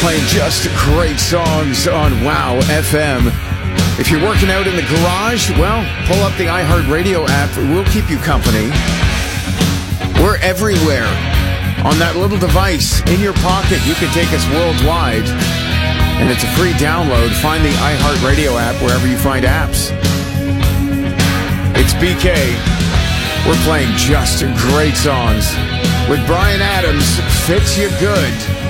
playing just great songs on Wow FM. If you're working out in the garage, well, pull up the iHeartRadio app. We'll keep you company. We're everywhere. On that little device in your pocket, you can take us worldwide. And it's a free download. Find the iHeartRadio app wherever you find apps. It's BK. We're playing just great songs with Bryan Adams. Fits You Good.